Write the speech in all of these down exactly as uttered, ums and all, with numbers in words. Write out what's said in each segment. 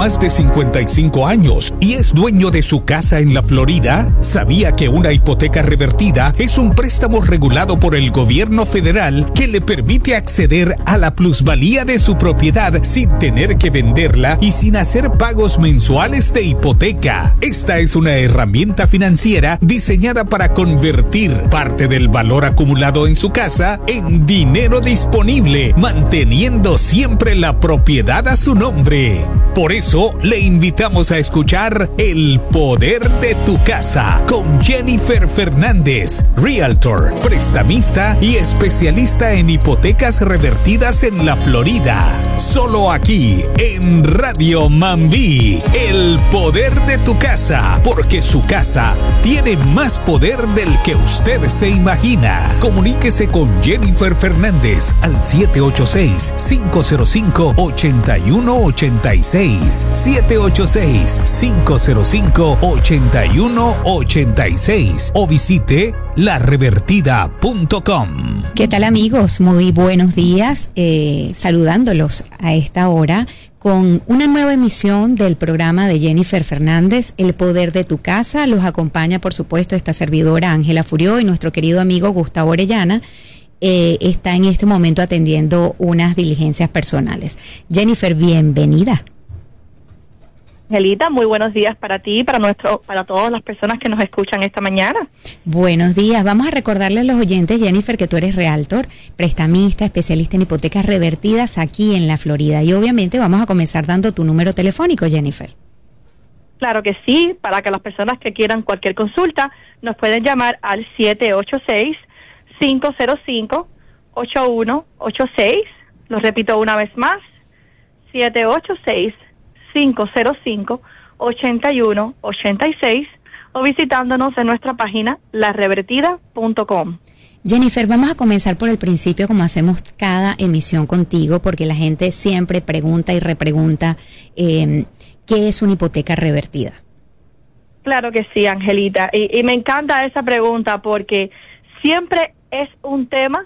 más de cincuenta y cinco años y es dueño de su casa en la Florida? ¿Sabía que una hipoteca revertida es un préstamo regulado por el gobierno federal que le permite acceder a la plusvalía de su propiedad sin tener que venderla y sin hacer pagos mensuales de hipoteca? Esta es una herramienta financiera diseñada para convertir parte del valor acumulado en su casa en dinero disponible, manteniendo siempre la propiedad a su nombre. Por eso, le invitamos a escuchar El Poder de tu Casa con Jennifer Fernández, Realtor, prestamista y especialista en hipotecas revertidas en la Florida. Solo aquí, en Radio Mambí. El Poder de tu Casa, porque su casa tiene más poder del que usted se imagina. Comuníquese con Jennifer Fernández al siete ocho seis, cinco cero cinco, ocho uno ocho seis. siete ocho seis, cinco cero cinco, ocho uno ocho seis o visite la revertida punto com. ¿Qué tal, amigos? Muy buenos días, eh, saludándolos a esta hora con una nueva emisión del programa de Jennifer Fernández, El Poder de tu Casa. Los acompaña, por supuesto, esta servidora Ángela Furió y nuestro querido amigo Gustavo Orellana. Eh, está en este momento atendiendo unas diligencias personales. Jennifer, bienvenida. Angelita, muy buenos días para ti y para nuestro, para todas las personas que nos escuchan esta mañana. Buenos días. Vamos a recordarle a los oyentes, Jennifer, que tú eres realtor, prestamista, especialista en hipotecas revertidas aquí en la Florida. Y obviamente vamos a comenzar dando tu número telefónico, Jennifer. Claro que sí, para que las personas que quieran cualquier consulta nos pueden llamar al siete ocho seis, cinco cero cinco, ocho uno ocho seis. Lo repito una vez más, siete ocho seis, cinco cero cinco, ocho uno ocho seis o visitándonos en nuestra página la revertida punto com. Jennifer, vamos a comenzar por el principio como hacemos cada emisión contigo, porque la gente siempre pregunta y repregunta eh, ¿qué es una hipoteca revertida? Claro que sí, Angelita, y, y me encanta esa pregunta porque siempre es un tema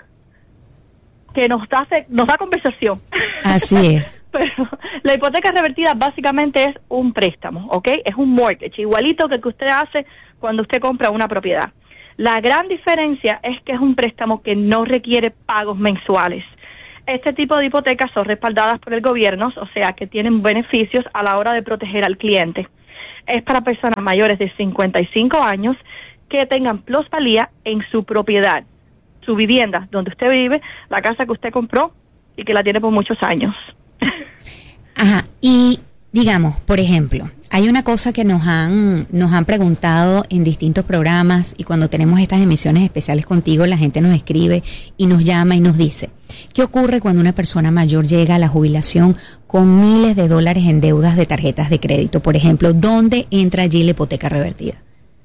que nos hace, nos da conversación. Así es. Pero la hipoteca revertida básicamente es un préstamo, ¿ok? Es un mortgage, igualito que el que usted hace cuando usted compra una propiedad. La gran diferencia es que es un préstamo que no requiere pagos mensuales. Este tipo de hipotecas son respaldadas por el gobierno, o sea que tienen beneficios a la hora de proteger al cliente. Es para personas mayores de cincuenta y cinco años que tengan plusvalía en su propiedad, su vivienda, donde usted vive, la casa que usted compró y que la tiene por muchos años. Ajá, y digamos, por ejemplo, hay una cosa que nos han nos han preguntado en distintos programas y cuando tenemos estas emisiones especiales contigo, la gente nos escribe y nos llama y nos dice, ¿qué ocurre cuando una persona mayor llega a la jubilación con miles de dólares en deudas de tarjetas de crédito? Por ejemplo, ¿dónde entra allí la hipoteca revertida?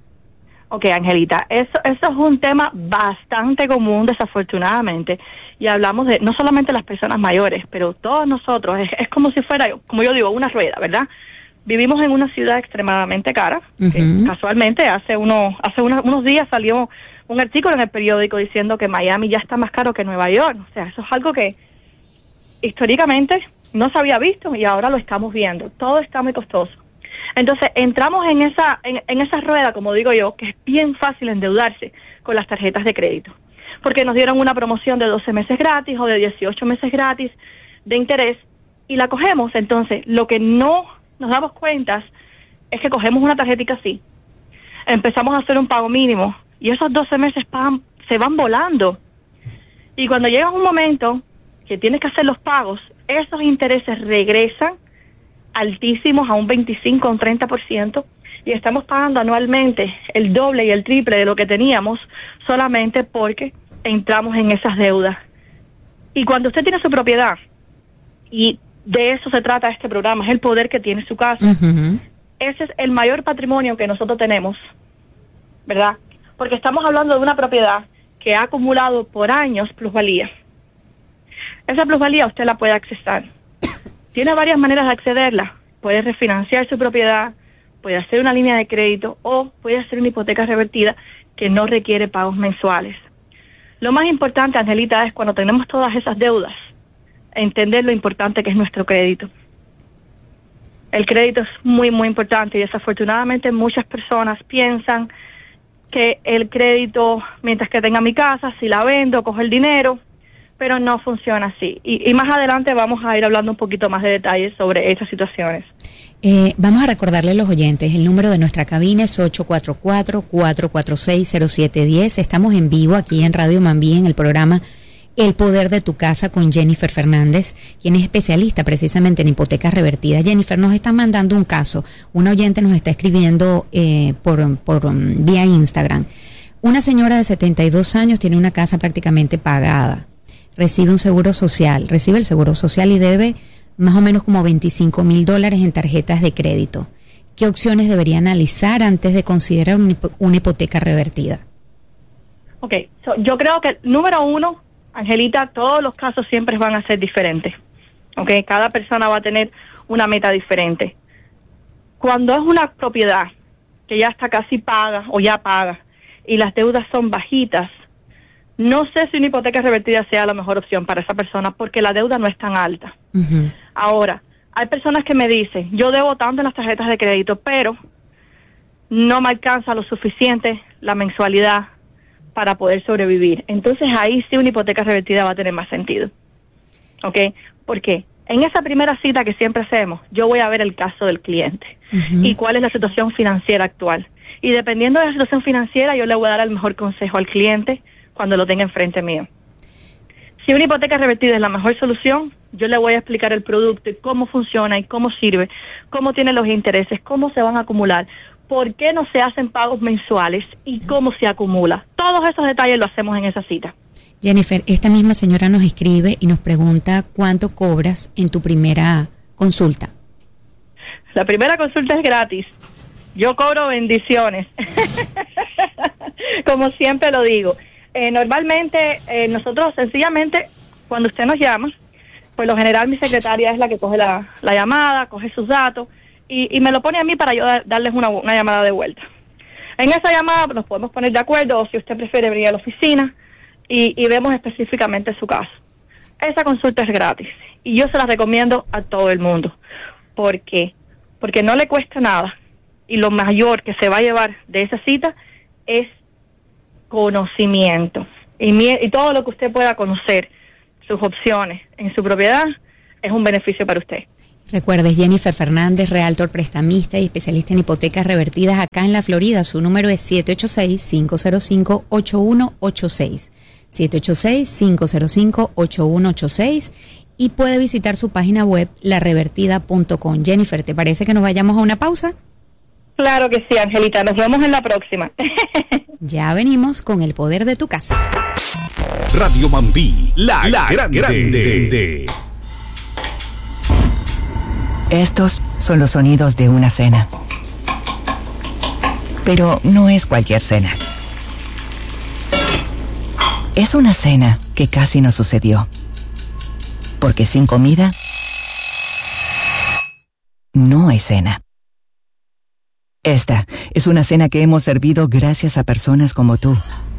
Ok, Angelita, eso, eso es un tema bastante común, desafortunadamente, y hablamos de no solamente las personas mayores, pero todos nosotros, es, es como si fuera, como yo digo, una rueda, ¿verdad? Vivimos en una ciudad extremadamente cara, uh-huh. que casualmente hace, uno, hace unos, unos días salió un artículo en el periódico diciendo que Miami ya está más caro que Nueva York, o sea, eso es algo que históricamente no se había visto y ahora lo estamos viendo, todo está muy costoso. Entonces, entramos en esa en, en esa rueda, como digo yo, que es bien fácil endeudarse con las tarjetas de crédito, porque nos dieron una promoción de doce meses gratis o de dieciocho meses gratis de interés y la cogemos. Entonces, lo que no nos damos cuenta es que cogemos una tarjetita así, empezamos a hacer un pago mínimo y esos doce meses pagan, se van volando. Y cuando llega un momento que tienes que hacer los pagos, esos intereses regresan altísimos a un veinticinco o un treinta por ciento y estamos pagando anualmente el doble y el triple de lo que teníamos solamente porque entramos en esas deudas. Y cuando usted tiene su propiedad, y de eso se trata este programa, es el poder que tiene su casa, uh-huh. ese es el mayor patrimonio que nosotros tenemos, ¿verdad? Porque estamos hablando de una propiedad que ha acumulado por años plusvalía. Esa plusvalía usted la puede accesar. Tiene varias maneras de accederla. Puede refinanciar su propiedad, puede hacer una línea de crédito o puede hacer una hipoteca revertida que no requiere pagos mensuales. Lo más importante, Angelita, es cuando tenemos todas esas deudas, entender lo importante que es nuestro crédito. El crédito es muy, muy importante y desafortunadamente muchas personas piensan que el crédito, mientras que tenga mi casa, si la vendo, cojo el dinero, pero no funciona así. Y, y más adelante vamos a ir hablando un poquito más de detalles sobre estas situaciones. Eh, vamos a recordarle a los oyentes, el número de nuestra cabina es ocho cuatro cuatro, cuatro cuatro seis, cero siete uno cero. Estamos en vivo aquí en Radio Mambí en el programa El Poder de tu Casa con Jennifer Fernández, quien es especialista precisamente en hipotecas revertidas. Jennifer, nos está mandando un caso. Una oyente nos está escribiendo eh, por, por um, vía Instagram. Una señora de setenta y dos años tiene una casa prácticamente pagada. Recibe un seguro social, recibe el seguro social y debe más o menos como veinticinco mil dólares en tarjetas de crédito. ¿Qué opciones debería analizar antes de considerar una, hipo- una hipoteca revertida? Ok, so, yo creo que número uno, Angelita, todos los casos siempre van a ser diferentes. Ok, cada persona va a tener una meta diferente. Cuando es una propiedad que ya está casi paga o ya paga y las deudas son bajitas, no sé si una hipoteca revertida sea la mejor opción para esa persona porque la deuda no es tan alta. Uh-huh. Ahora, hay personas que me dicen, yo debo tanto en las tarjetas de crédito, pero no me alcanza lo suficiente la mensualidad para poder sobrevivir. Entonces ahí sí una hipoteca revertida va a tener más sentido. ¿Ok? ¿Por qué? En esa primera cita que siempre hacemos, yo voy a ver el caso del cliente uh-huh. y cuál es la situación financiera actual. Y dependiendo de la situación financiera, yo le voy a dar el mejor consejo al cliente cuando lo tenga enfrente mío. Si una hipoteca revertida es la mejor solución, yo le voy a explicar el producto y cómo funciona y cómo sirve, cómo tiene los intereses, cómo se van a acumular, por qué no se hacen pagos mensuales y cómo se acumula. Todos esos detalles lo hacemos en esa cita. Jennifer, esta misma señora nos escribe y nos pregunta cuánto cobras en tu primera consulta. La primera consulta es gratis. Yo cobro bendiciones. Como siempre lo digo. Eh, normalmente, eh, nosotros sencillamente, cuando usted nos llama, por lo general mi secretaria es la que coge la, la llamada, coge sus datos y, y me lo pone a mí para yo da, darles una, una llamada de vuelta. En esa llamada nos podemos poner de acuerdo o si usted prefiere venir a la oficina y, y vemos específicamente su caso. Esa consulta es gratis y yo se la recomiendo a todo el mundo. ¿Por qué? Porque no le cuesta nada y lo mayor que se va a llevar de esa cita es conocimiento y, mi, y todo lo que usted pueda conocer, sus opciones en su propiedad, es un beneficio para usted. Recuerde, Jennifer Fernández, realtor prestamista y especialista en hipotecas revertidas acá en la Florida. Su número es siete ocho seis, cinco cero cinco, ocho uno ocho seis. siete ocho seis, cinco cero cinco, ocho uno ocho seis y puede visitar su página web la revertida punto com. Jennifer, ¿te parece que nos vayamos a una pausa? Claro que sí, Angelita. Nos vemos en la próxima. Ya venimos con El Poder de tu Casa. Radio Mambí, la, la grande. grande. Estos son los sonidos de una cena. Pero no es cualquier cena. Es una cena que casi no sucedió. Porque sin comida, no hay cena. Esta es una cena que hemos servido gracias a personas como tú.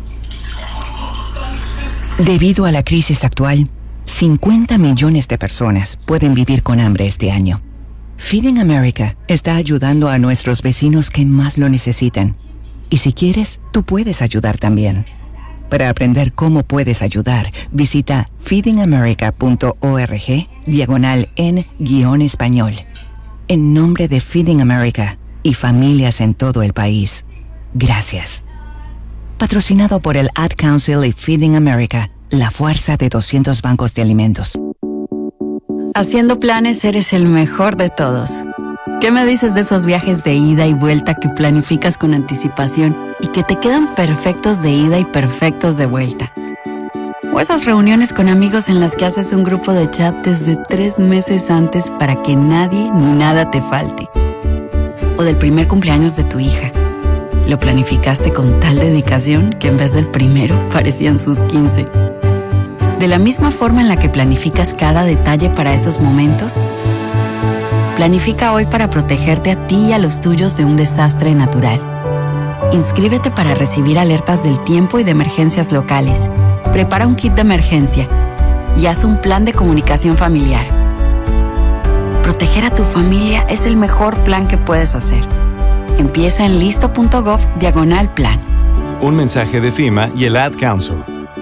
Debido a la crisis actual, cincuenta millones de personas pueden vivir con hambre este año. Feeding America está ayudando a nuestros vecinos que más lo necesitan. Y si quieres, tú puedes ayudar también. Para aprender cómo puedes ayudar, visita feedingamerica.org diagonal en guión español. En nombre de Feeding America y familias en todo el país, gracias. Patrocinado por el Ad Council y Feeding America, la fuerza de doscientos bancos de alimentos. Haciendo planes eres el mejor de todos. ¿Qué me dices de esos viajes de ida y vuelta que planificas con anticipación y que te quedan perfectos de ida y perfectos de vuelta? O esas reuniones con amigos en las que haces un grupo de chat desde tres meses antes para que nadie ni nada te falte. O del primer cumpleaños de tu hija. Lo planificaste con tal dedicación que en vez del primero parecían sus quince. De la misma forma en la que planificas cada detalle para esos momentos, planifica hoy para protegerte a ti y a los tuyos de un desastre natural. Inscríbete para recibir alertas del tiempo y de emergencias locales. Prepara un kit de emergencia y haz un plan de comunicación familiar. proteger a tu familia es el mejor plan que puedes hacer. Empieza en listo.gov diagonal plan. Un mensaje de FEMA y el Ad Council.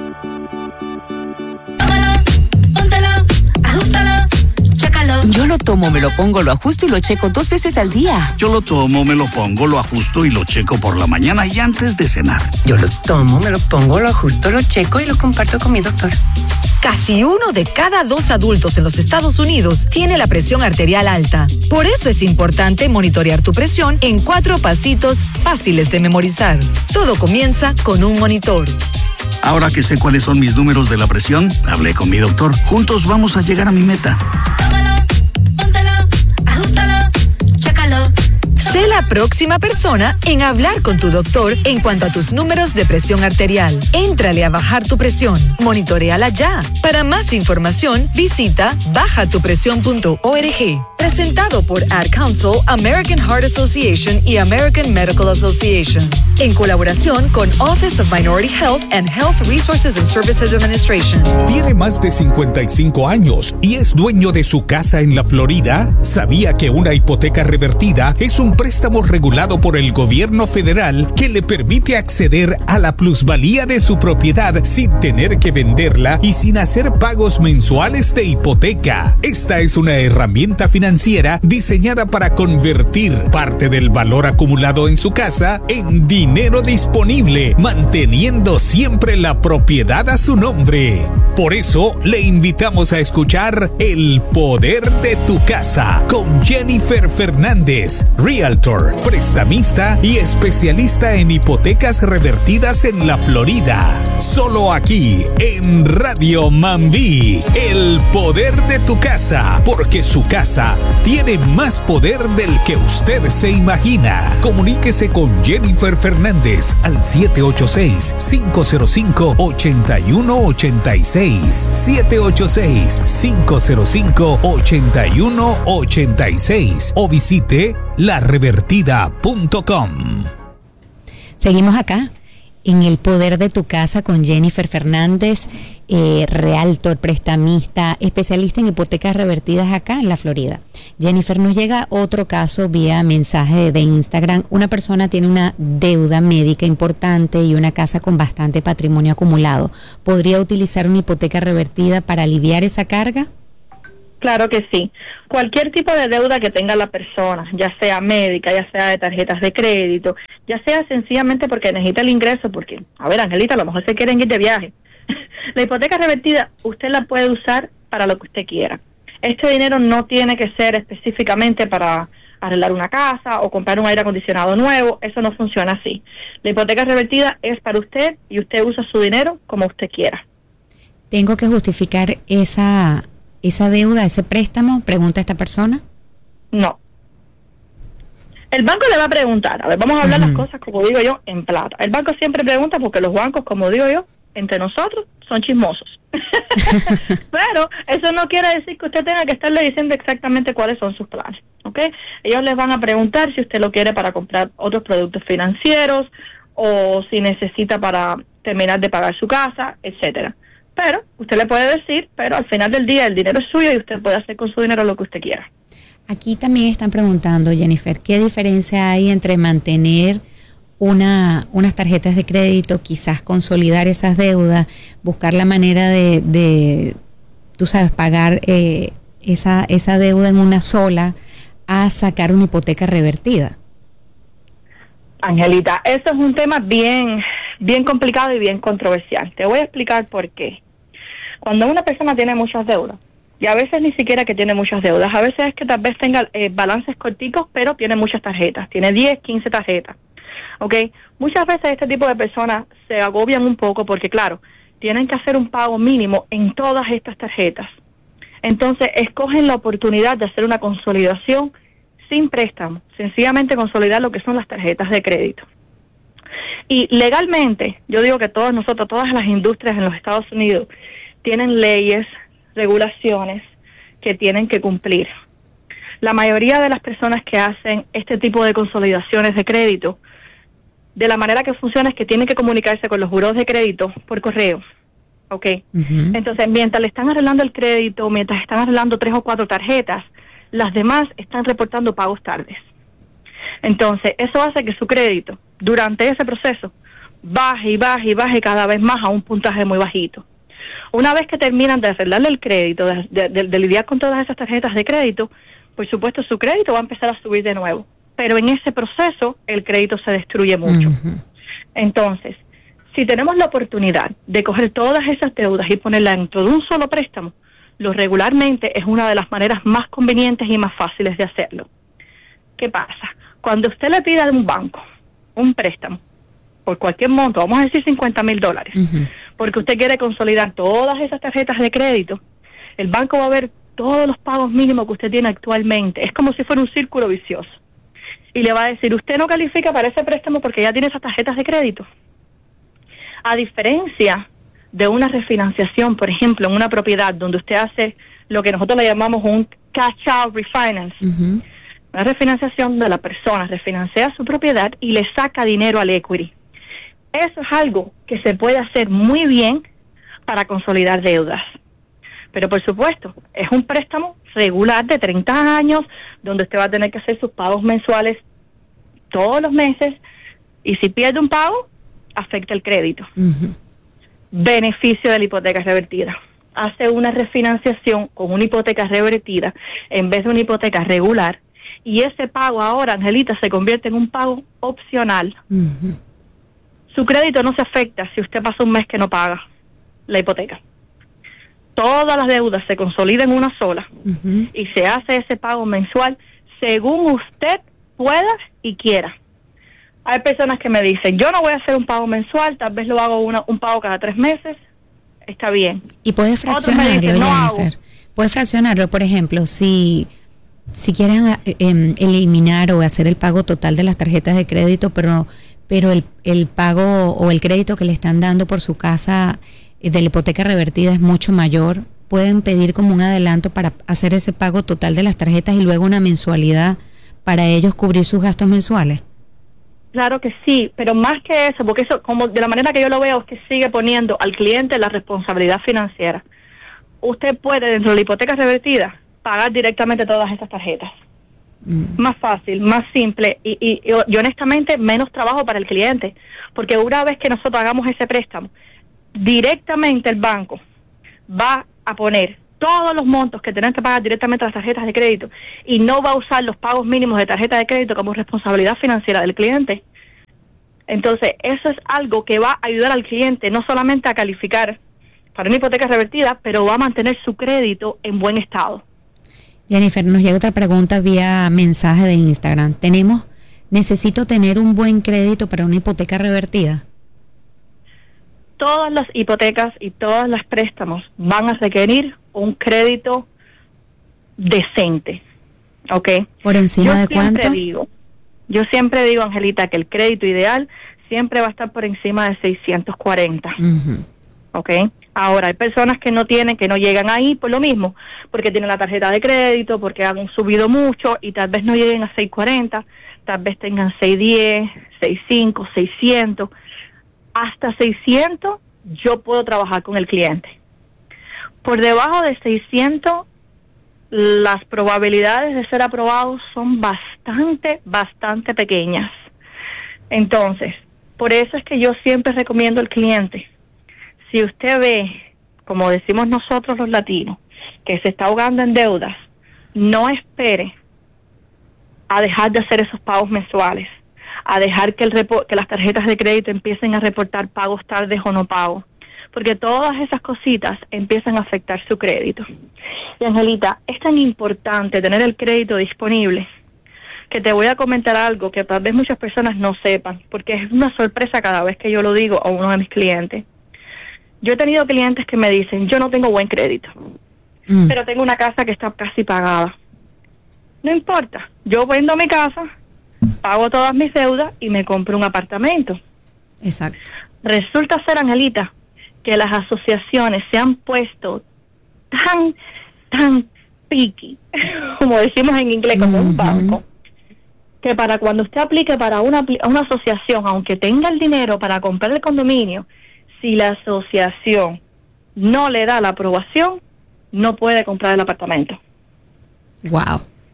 Yo lo tomo, me lo pongo, lo ajusto y lo checo dos veces al día. Yo lo tomo, me lo pongo, lo ajusto y lo checo por la mañana y antes de cenar. Yo lo tomo, me lo pongo, lo ajusto, lo checo y lo comparto con mi doctor. Casi uno de cada dos adultos en los Estados Unidos tiene la presión arterial alta. Por eso es importante monitorear tu presión en cuatro pasitos fáciles de memorizar. Todo comienza con un monitor. Ahora que sé cuáles son mis números de la presión, hablé con mi doctor. Juntos vamos a llegar a mi meta. Sé la próxima persona en hablar con tu doctor en cuanto a tus números de presión arterial. Éntrale a bajar tu presión. Monitoréala ya. Para más información, visita baja tu presión punto org. Presentado por Ad Council, American Heart Association y American Medical Association. En colaboración con Office of Minority Health and Health Resources and Services Administration. ¿Tiene más de cincuenta y cinco años y es dueño de su casa en la Florida? ¿Sabía que una hipoteca revertida es un préstamo regulado por el gobierno federal que le permite acceder a la plusvalía de su propiedad sin tener que venderla y sin hacer pagos mensuales de hipoteca? Esta es una herramienta financiera diseñada para convertir parte del valor acumulado en su casa en dinero disponible, manteniendo siempre la propiedad a su nombre. Por eso le invitamos a escuchar El Poder de tu Casa con Jennifer Fernández, Realtor, prestamista y especialista en hipotecas revertidas en la Florida. Solo aquí en Radio Mambí, El Poder de tu Casa, porque su casa tiene más poder del que usted se imagina. Comuníquese con Jennifer Fernández al siete ocho seis, cinco cero cinco, ocho uno ocho seis, siete ocho seis, cinco cero cinco, ocho uno ocho seis o visite la revertida punto com. Seguimos acá en El Poder de tu Casa con Jennifer Fernández, eh, realtor, prestamista, especialista en hipotecas revertidas acá en la Florida. Jennifer, nos llega otro caso vía mensaje de Instagram. Una persona tiene una deuda médica importante y una casa con bastante patrimonio acumulado. ¿Podría utilizar una hipoteca revertida para aliviar esa carga? Claro que sí. Cualquier tipo de deuda que tenga la persona, ya sea médica, ya sea de tarjetas de crédito, ya sea sencillamente porque necesita el ingreso, porque, a ver, Angelita, a lo mejor se quieren ir de viaje. La hipoteca revertida, usted la puede usar para lo que usted quiera. Este dinero no tiene que ser específicamente para arreglar una casa o comprar un aire acondicionado nuevo. Eso no funciona así. La hipoteca revertida es para usted y usted usa su dinero como usted quiera. ¿Tengo que justificar esa... esa deuda, ese préstamo? Pregunta esta persona. No. El banco le va a preguntar. A ver, vamos a hablar uh-huh. las cosas, como digo yo, en plata. El banco siempre pregunta porque los bancos, como digo yo, entre nosotros, son chismosos. Pero eso no quiere decir que usted tenga que estarle diciendo exactamente cuáles son sus planes, ¿ok? Ellos les van a preguntar si usted lo quiere para comprar otros productos financieros o si necesita para terminar de pagar su casa, etcétera. Pero usted le puede decir, pero al final del día el dinero es suyo y usted puede hacer con su dinero lo que usted quiera. Aquí también están preguntando, Jennifer, ¿qué diferencia hay entre mantener una unas tarjetas de crédito, quizás consolidar esas deudas, buscar la manera de, de tú sabes, pagar eh, esa, esa deuda en una sola, a sacar una hipoteca revertida? Angelita, eso es un tema bien, bien complicado y bien controversial. Te voy a explicar por qué. Cuando una persona tiene muchas deudas, y a veces ni siquiera que tiene muchas deudas, a veces es que tal vez tenga eh, balances corticos, pero tiene muchas tarjetas, tiene diez, quince tarjetas, ¿ok? Muchas veces este tipo de personas se agobian un poco porque, claro, tienen que hacer un pago mínimo en todas estas tarjetas. Entonces, escogen la oportunidad de hacer una consolidación sin préstamo, sencillamente consolidar lo que son las tarjetas de crédito. Y legalmente, yo digo que todos nosotros, todas las industrias en los Estados Unidos, tienen leyes, regulaciones que tienen que cumplir. La mayoría de las personas que hacen este tipo de consolidaciones de crédito, de la manera que funciona es que tienen que comunicarse con los buros de crédito por correo, ¿ok? Uh-huh. Entonces, mientras le están arreglando el crédito, mientras están arreglando tres o cuatro tarjetas, las demás están reportando pagos tardes. Entonces, eso hace que su crédito, durante ese proceso, baje y baje y baje cada vez más a un puntaje muy bajito. Una vez que terminan de arreglarle el crédito, de, de, de, de lidiar con todas esas tarjetas de crédito, por supuesto su crédito va a empezar a subir de nuevo. Pero en ese proceso, el crédito se destruye mucho. Uh-huh. Entonces, si tenemos la oportunidad de coger todas esas deudas y ponerlas dentro de un solo préstamo, lo regularmente es una de las maneras más convenientes y más fáciles de hacerlo. ¿Qué pasa? Cuando usted le pida a un banco un préstamo por cualquier monto, vamos a decir cincuenta mil dólares, uh-huh. porque usted quiere consolidar todas esas tarjetas de crédito, el banco va a ver todos los pagos mínimos que usted tiene actualmente. Es como si fuera un círculo vicioso. Y le va a decir, usted no califica para ese préstamo porque ya tiene esas tarjetas de crédito. A diferencia de una refinanciación, por ejemplo, en una propiedad donde usted hace lo que nosotros le llamamos un cash out refinance, uh-huh. una refinanciación de la persona refinancia su propiedad y le saca dinero al equity. Eso es algo que se puede hacer muy bien para consolidar deudas. Pero por supuesto, es un préstamo regular de treinta años, donde usted va a tener que hacer sus pagos mensuales todos los meses, y si pierde un pago, afecta el crédito. Uh-huh. Beneficio de la hipoteca revertida. Hace una refinanciación con una hipoteca revertida en vez de una hipoteca regular, y ese pago ahora, Angelita, se convierte en un pago opcional. Uh-huh. Su crédito no se afecta si usted pasa un mes que no paga la hipoteca. Todas las deudas se consolidan en una sola, uh-huh. y se hace ese pago mensual según usted pueda y quiera. Hay personas que me dicen, yo no voy a hacer un pago mensual, tal vez lo hago una, un pago cada tres meses, está bien. Y puedes fraccionarlo, dicen, no Jennifer. Puedes fraccionarlo, por ejemplo, si, si quieren eh, eliminar o hacer el pago total de las tarjetas de crédito, pero, pero el, el pago o el crédito que le están dando por su casa de la hipoteca revertida es mucho mayor, pueden pedir como un adelanto para hacer ese pago total de las tarjetas y luego una mensualidad para ellos cubrir sus gastos mensuales. Claro que sí, pero más que eso, porque eso, como de la manera que yo lo veo, es que sigue poniendo al cliente la responsabilidad financiera. Usted puede, dentro de la hipoteca revertida, pagar directamente todas estas tarjetas. Mm. Más fácil, más simple y, y, y honestamente menos trabajo para el cliente, porque una vez que nosotros hagamos ese préstamo, directamente el banco va a poner todos los montos que tienen que pagar directamente a las tarjetas de crédito y no va a usar los pagos mínimos de tarjeta de crédito como responsabilidad financiera del cliente. Entonces, eso es algo que va a ayudar al cliente no solamente a calificar para una hipoteca revertida, pero va a mantener su crédito en buen estado. Jennifer, nos llega otra pregunta vía mensaje de Instagram. Tenemos, ¿necesito tener un buen crédito para una hipoteca revertida? Todas las hipotecas y todos los préstamos van a requerir un crédito decente, ¿ok? ¿Por encima de cuánto? Siempre digo, yo siempre digo, Angelita, que el crédito ideal siempre va a estar por encima de seiscientos cuarenta, uh-huh. ¿ok? Ahora, hay personas que no tienen, que no llegan ahí por lo mismo, porque tienen la tarjeta de crédito, porque han subido mucho y tal vez no lleguen a seiscientos cuarenta, tal vez tengan seiscientos diez, sesenta y cinco, seiscientos. Hasta seiscientos yo puedo trabajar con el cliente. Por debajo de seiscientos, las probabilidades de ser aprobados son bastante, bastante pequeñas. Entonces, por eso es que yo siempre recomiendo al cliente, si usted ve, como decimos nosotros los latinos, que se está ahogando en deudas, no espere a dejar de hacer esos pagos mensuales, a dejar que, el repo- que las tarjetas de crédito empiecen a reportar pagos tardes o no pagos, porque todas esas cositas empiezan a afectar su crédito. Y Angelita, es tan importante tener el crédito disponible que te voy a comentar algo que tal vez muchas personas no sepan, porque es una sorpresa cada vez que yo lo digo a uno de mis clientes. Yo he tenido clientes que me dicen, yo no tengo buen crédito, mm. pero tengo una casa que está casi pagada. No importa, yo vendo mi casa, pago todas mis deudas y me compro un apartamento. Exacto. Resulta ser, Angelita, que las asociaciones se han puesto tan, tan picky, como decimos en inglés, como uh-huh. un banco, que para cuando usted aplique para una, una asociación, aunque tenga el dinero para comprar el condominio, si la asociación no le da la aprobación, no puede comprar el apartamento. Wow.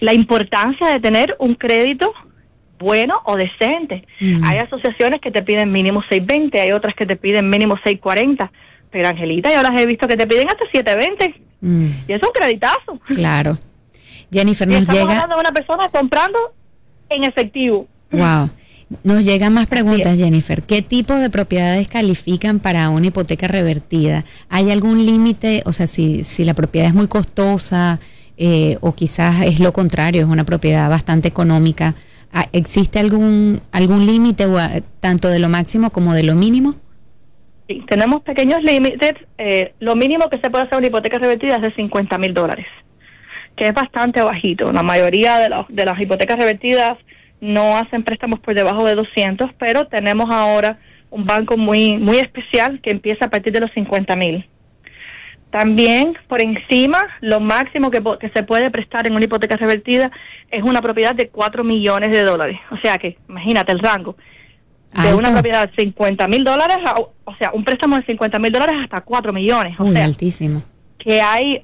la importancia de tener un crédito bueno o decente. Mm. Hay asociaciones que te piden mínimo seis veinte, hay otras que te piden mínimo seis cuarenta, pero Angelita, yo las he visto que te piden hasta siete veinte, mm. y eso es un creditazo. Claro. Jennifer, y nos estamos llega... hablando de una persona comprando en efectivo. Wow. Nos llegan más preguntas, Jennifer. ¿Qué tipo de propiedades califican para una hipoteca revertida? ¿Hay algún límite? O sea, si, si la propiedad es muy costosa eh, o quizás es lo contrario, es una propiedad bastante económica, ¿existe algún algún límite tanto de lo máximo como de lo mínimo? Sí, tenemos pequeños límites. Eh, lo mínimo que se puede hacer una hipoteca revertida es de cincuenta mil dólares, que es bastante bajito. La mayoría de, la, de las hipotecas revertidas no hacen préstamos por debajo de doscientos, pero tenemos ahora un banco muy muy especial que empieza a partir de los cincuenta mil. También, por encima, lo máximo que, que se puede prestar en una hipoteca revertida es una propiedad de cuatro millones de dólares. O sea que, imagínate el rango. De Alto. Una propiedad de cincuenta mil dólares, a, o sea, un préstamo de cincuenta mil dólares hasta cuatro millones. O Uy, sea, altísimo. Que hay,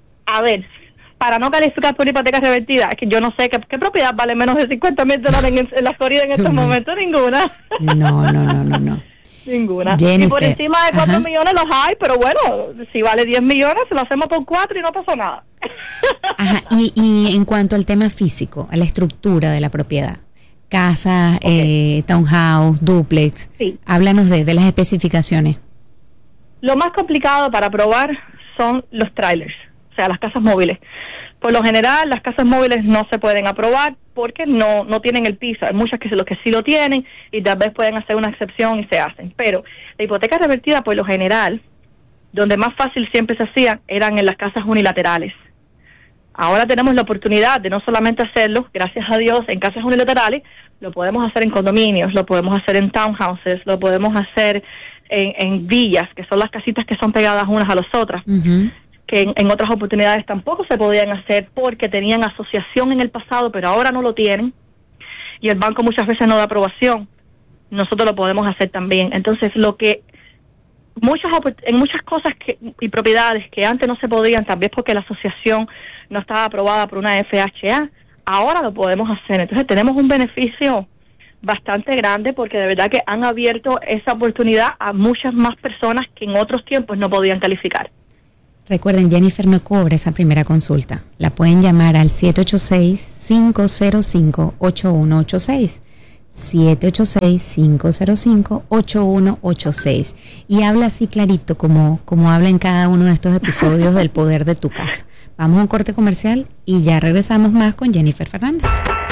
a ver... Para no calificar por hipoteca revertida, es que yo no sé qué, qué propiedad vale menos de cincuenta mil dólares en, en la Florida en estos momentos. Ninguna. No, no, no, no, no. Ninguna. Jennifer. Y por encima de cuatro millones los hay, pero bueno, si vale diez millones, lo hacemos por cuatro y no pasó nada. Ajá. Y, y en cuanto al tema físico, a la estructura de la propiedad, casa, okay. eh, townhouse, duplex, sí. Háblanos de, de las especificaciones. Lo más complicado para probar son los trailers. O sea, las casas móviles. Por lo general, las casas móviles no se pueden aprobar porque no no tienen el piso. Hay muchas que lo que sí lo tienen y tal vez pueden hacer una excepción y se hacen. Pero la hipoteca revertida, por lo general, donde más fácil siempre se hacía, eran en las casas unilaterales. Ahora tenemos la oportunidad de no solamente hacerlo, gracias a Dios, en casas unilaterales, lo podemos hacer en condominios, lo podemos hacer en townhouses, lo podemos hacer en, en villas, que son las casitas que son pegadas unas a las otras. Uh-huh. Que en, en otras oportunidades tampoco se podían hacer porque tenían asociación en el pasado, pero ahora no lo tienen, y el banco muchas veces no da aprobación. Nosotros lo podemos hacer también. Entonces, lo que muchas en muchas cosas que, y propiedades que antes no se podían, también porque la asociación no estaba aprobada por una F H A, ahora lo podemos hacer. Entonces, tenemos un beneficio bastante grande porque de verdad que han abierto esa oportunidad a muchas más personas que en otros tiempos no podían calificar. Recuerden, Jennifer no cobra esa primera consulta. La pueden llamar al siete ocho seis, cinco cero cinco, ocho uno ocho seis. siete ocho seis, cinco cero cinco, ocho uno ocho seis. Y habla así clarito como, como habla en cada uno de estos episodios del Poder de tu Casa. Vamos a un corte comercial y ya regresamos más con Jennifer Fernández.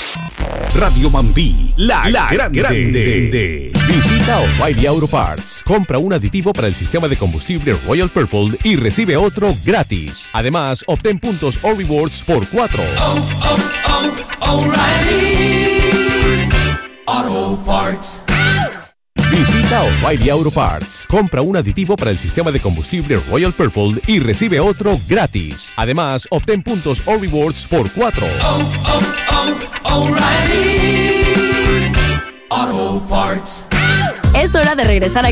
Radio Mambí, la, la grande. grande. Visita O'Reilly Auto Parts. Compra un aditivo para el sistema de combustible Royal Purple y recibe otro gratis. Además, obtén puntos o rewards por cuatro. Oh, oh, oh, O'Reilly Auto Parts. Visita O'Reilly Auto Parts. Compra un aditivo para el sistema de combustible Royal Purple y recibe otro gratis. Además, obtén puntos o rewards por cuatro. Oh, oh, oh, O'Reilly Auto Parts. Es hora de regresar a